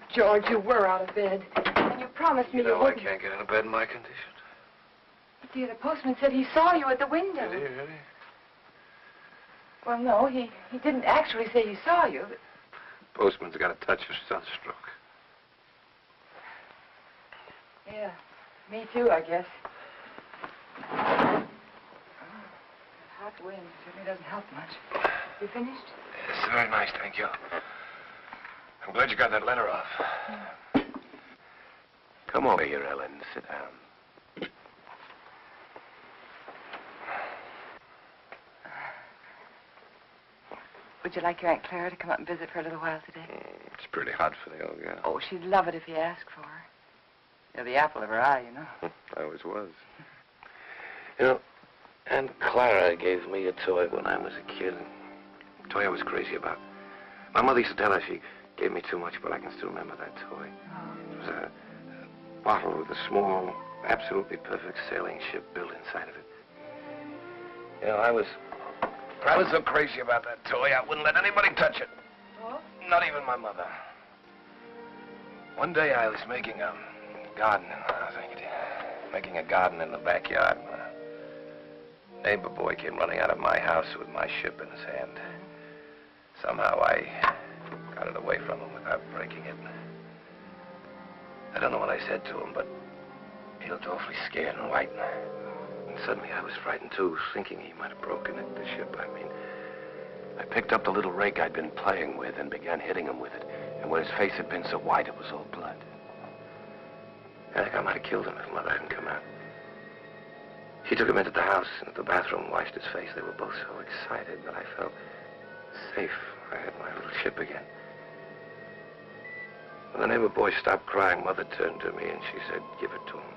George, you were out of bed. And you promised me you I wouldn't. can't get out of bed in my condition. But, dear, the postman said he saw you at the window. Did he, really? Well, no, he didn't actually say he saw you. But... Postman's got a touch of sunstroke. Yeah, me too, I guess. Oh, hot wind certainly doesn't help much. You finished? It's very nice, thank you. I'm glad you got that letter off. Come over here, Ellen. Sit down. Would you like your Aunt Clara to come up and visit for a little while today? It's pretty hot for the old girl. Oh, she'd love it if you asked for her. You're the apple of her eye, you know. I always was. You know, Aunt Clara gave me a toy when I was a kid. A toy I was crazy about. My mother used to tell her she gave me too much, but I can still remember that toy. Oh. It was a bottle with a small, absolutely perfect sailing ship built inside of it. You know, I was so crazy about that toy, I wouldn't let anybody touch it. Oh? Not even my mother. One day I was making a garden, making a garden in the backyard. A neighbor boy came running out of my house with my ship in his hand. Somehow I got it away from him without breaking it. I don't know what I said to him, but he looked awfully scared and white. And suddenly I was frightened too, thinking he might have broken it, the ship, I mean. I picked up the little rake I'd been playing with and began hitting him with it. And where his face had been so white, it was all blood. I think I might have killed him if Mother hadn't come out. She took him into the house, into the bathroom, washed his face. They were both so excited that I felt safe. I had my little ship again. When the neighbor boy stopped crying, Mother turned to me and she said, "Give it to him."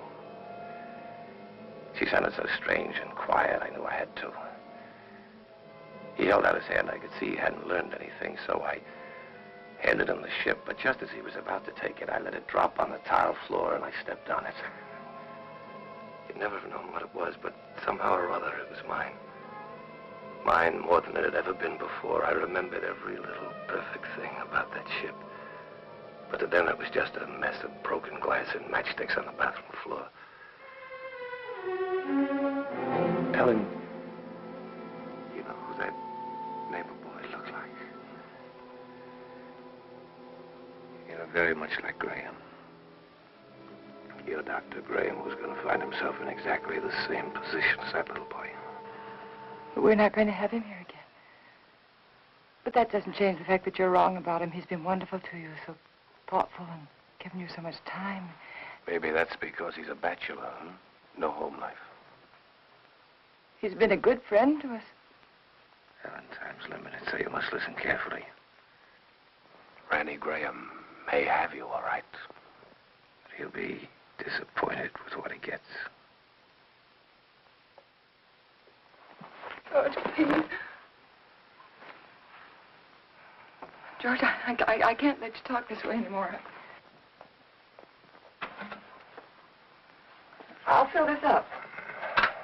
She sounded so strange and quiet, I knew I had to. He held out his hand. I could see he hadn't learned anything, so I handed him the ship. But just as he was about to take it, I let it drop on the tile floor and I stepped on it. You'd never have known what it was, but somehow or other it was mine. Mine more than it had ever been before. I remembered every little perfect thing about that ship. But to them it was just a mess of broken glass and matchsticks on the bathroom floor. Ellen, you know who that neighbor boy looked like? You know, very much like Graham. Your Dr. Graham was going to find himself in exactly the same position as that little boy. But we're not going to have him here again. But that doesn't change the fact that you're wrong about him. He's been wonderful to you, so thoughtful and given you so much time. Maybe that's because he's a bachelor, huh? No home life. He's been a good friend to us. Ellen, time's limited, so you must listen carefully. Randy Graham may have you, all right. But he'll be disappointed with what he gets. George, please. George, I can't let you talk this way anymore. I'll fill this up.